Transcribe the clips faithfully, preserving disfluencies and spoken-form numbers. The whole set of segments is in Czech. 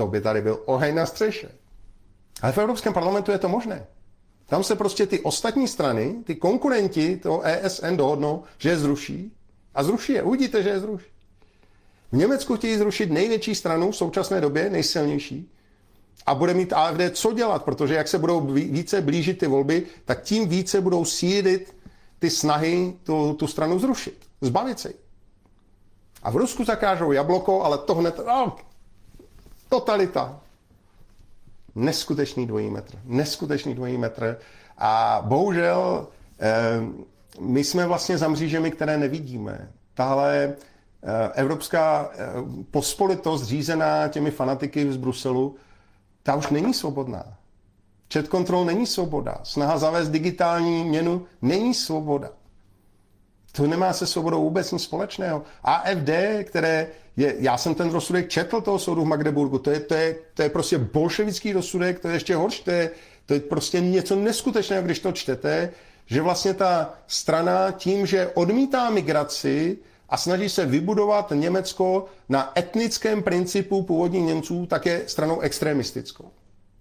to by tady byl oheň na střeše. Ale v Evropském parlamentu je to možné. Tam se prostě ty ostatní strany, ty konkurenti toho E S N dohodnou, že je zruší a zruší je. Uvidíte, že je zruší. V Německu chtějí zrušit největší stranu v současné době, nejsilnější, a bude mít A F D co dělat, protože jak se budou více blížit ty volby, tak tím více budou sílit ty snahy tu, tu stranu zrušit, zbavit se jí. A v Rusku zakážou jabloko, ale to hned... Oh, totalita. Neskutečný dvojí metr. Neskutečný dvojí metr. A bohužel eh, my jsme vlastně za mřížemi, které nevidíme. Tahle eh, evropská eh, pospolitost řízená těmi fanatiky z Bruselu, ta už není svobodná. Chat control není svoboda. Snaha zavést digitální měnu není svoboda. To nemá se svobodou vůbec nic společného. A F D, které je, já jsem ten rozsudek četl toho soudu v Magdeburgu, to je, to je, to je prostě bolševický rozsudek, to je ještě horší, to je, to je prostě něco neskutečného, když to čtete, že vlastně ta strana tím, že odmítá migraci a snaží se vybudovat Německo na etnickém principu původních Němců, tak je stranou extremistickou.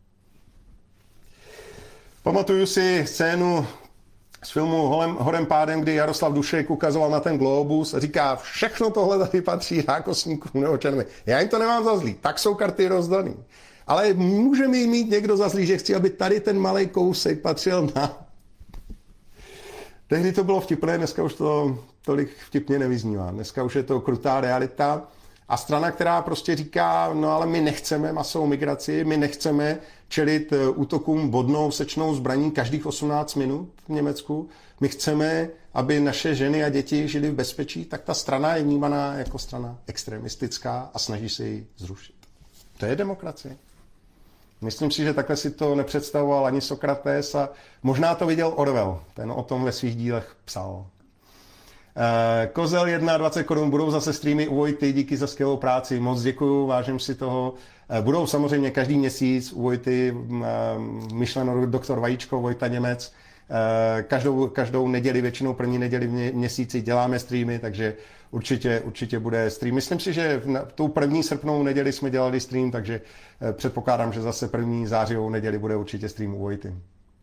Pamatuju si scénu z filmu Holem, Horem pádem, kdy Jaroslav Dušek ukazoval na ten globus a říká, všechno tohle tady patří rákosníkům nebo černým. Já jim to nemám za zlý, tak jsou karty rozdaný. Ale může mi mít někdo za zlý, že chci, aby tady ten malý kousek patřil na... Tehdy to bylo vtipné, dneska už to tolik vtipně nevyznívá. Dneska už je to krutá realita. A strana, která prostě říká, no ale my nechceme masovou migraci, my nechceme čelit útokům bodnou sečnou zbraní každých osmnáct minut v Německu, my chceme, aby naše ženy a děti žili v bezpečí, tak ta strana je vnímaná jako strana extremistická a snaží se ji zrušit. To je demokracie. Myslím si, že takhle si to nepředstavoval ani Sokrates a možná to viděl Orwell, ten o tom ve svých dílech psal. Kozel jedna, dvacet korun, budou zase streamy u Vojty, díky za skvělou práci, moc děkuju, vážím si toho. Budou samozřejmě každý měsíc u Vojty, myšleno doktor Vajíčko, Vojta Němec, každou, každou neděli, většinou první neděli v měsíci děláme streamy, takže určitě, určitě bude stream. Myslím si, že v tou první srpnovou neděli jsme dělali stream, takže předpokládám, že zase první zářivou neděli bude určitě stream u Vojty.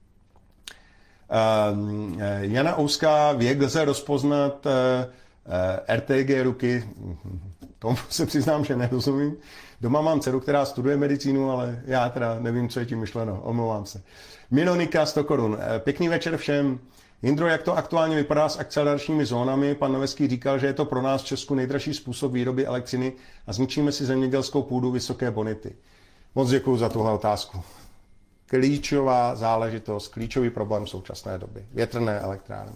Uh, Jana Ouska, věk lze rozpoznat uh, R T G ruky, tomu se přiznám, že nerozumím. Doma mám dceru, která studuje medicínu, ale já teda nevím, co je tím myšleno, omlouvám se. Milonika, sto korun. Uh, pěkný večer všem. Jindro, jak to aktuálně vypadá s akceleračními zónami? Pan Noveský říkal, že je to pro nás v Česku nejdražší způsob výroby elektřiny a zničíme si zemědělskou půdu vysoké bonity. Moc děkuji za tuhle otázku. Klíčová záležitost, klíčový problém v současné doby. Větrné elektrárny.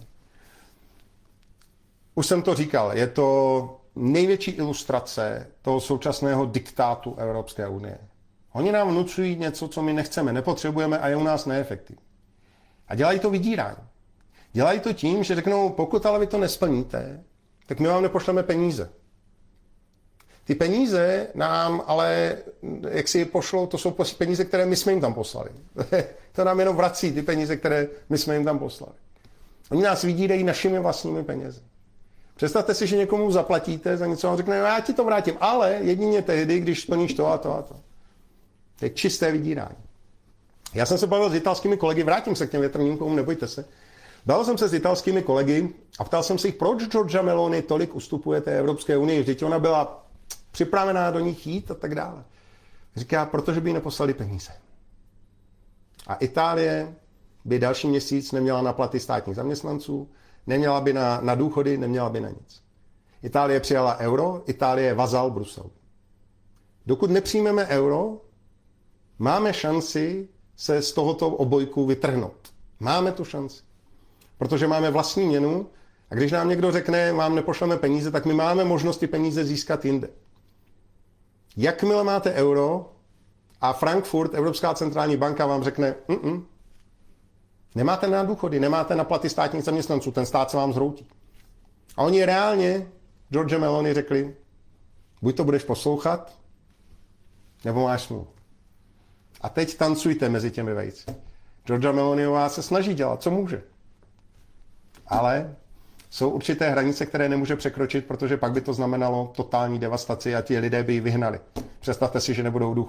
Už jsem to říkal, je to největší ilustrace toho současného diktátu Evropské unie. Oni nám vnucují něco, co my nechceme, nepotřebujeme a je u nás neefektivní. A dělají to vydírání. Dělají to tím, že řeknou, pokud ale vy to nesplníte, tak my vám nepošleme peníze. Ty peníze nám ale, jak si je pošlou, to jsou peníze, které my jsme jim tam poslali. To nám jenom vrací ty peníze, které my jsme jim tam poslali. Oni nás vydírají našimi vlastními penězi. Představte si, že někomu zaplatíte za něco a on řekne, no, já ti to vrátím, ale jedině tehdy, když splníš to a to a to. To je čisté vydírání. Já jsem se bavil s italskými kolegy, vrátím se k těm větrným koumům, nebojte se. Bavil jsem se s italskými kolegy a ptal jsem se jich, proč Giorgia Meloni tolik ustupuje té Evropské unii. Vždyť ona byla připravená do nich jít a tak dále. Říká, protože by jí neposlali peníze. A Itálie by další měsíc neměla na platy státních zaměstnanců, neměla by na, na důchody, neměla by na nic. Itálie přijala euro, Itálie je vazal Bruselu. Dokud nepřijmeme euro, máme šanci se z tohoto obojku vytrhnout. Máme tu šanci. Protože máme vlastní měnu a když nám někdo řekne, vám nepošleme peníze, tak my máme možnost ty peníze získat jinde. Jakmile máte euro a Frankfurt, Evropská centrální banka, vám řekne, mm-mm, nemáte na důchody, nemáte na platy státních zaměstnanců, ten stát se vám zhroutí. A oni reálně, Giorgia Meloni řekli, buď to budeš poslouchat, nebo máš smůlu. A teď tancujte mezi těmi vejci. Giorgia Meloniová se snaží dělat, co může. Ale jsou určité hranice, které nemůže překročit, protože pak by to znamenalo totální devastaci a ti lidé by ji vyhnali. Představte si, že nebudou důchody.